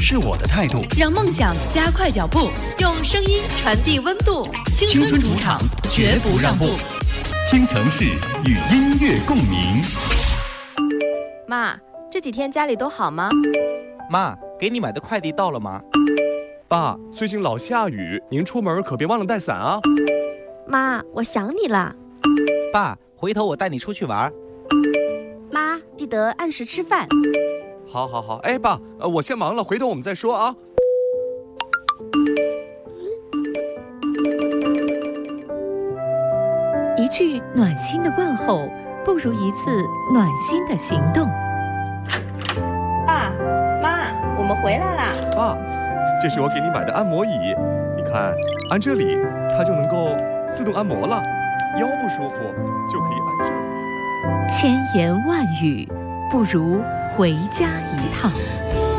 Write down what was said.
是我的态度， 让梦想加快脚步， 用声音传递温度。 青春主场绝不让步，倾城市与音乐共鸣。 妈，这几天家里都好吗？ 妈，给你买的快递到了吗？ 爸，最近老下雨，您出门可别忘了带伞啊。 妈，我想你了。 爸，回头我带你出去玩。 妈，记得按时吃饭。 好，哎，爸，我先忙了，回头我们再说啊。 一句暖心的问候，不如一次暖心的行动。 爸妈，我们回来啦。 爸，这是我给你买的按摩椅，你看，按这里它就能够自动按摩了，腰不舒服就可以按这里。 千言万语，不如回家一趟。